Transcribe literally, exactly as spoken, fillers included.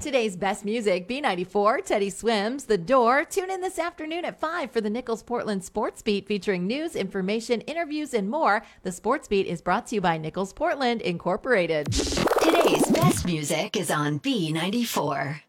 Today's best music, B ninety-four, Teddy Swims, The Door. Tune in this afternoon at five for the Nichols Portland Sports Beat featuring news, information, interviews, and more. The Sports Beat is brought to you by Nichols Portland Incorporated. Today's best music is on B ninety-four.